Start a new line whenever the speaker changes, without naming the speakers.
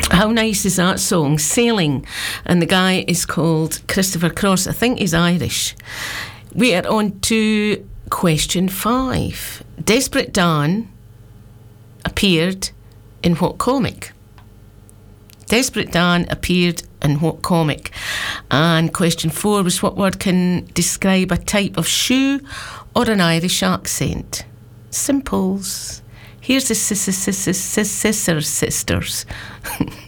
How nice is that song? Sailing. And the guy is called Christopher Cross. I think he's Irish. We are on to question 5. Desperate Dan appeared in what comic? Desperate Dan appeared in what comic? And question 4 was, what word can describe a type of shoe or an Irish accent? Simples. Here's the Scissor Sisters.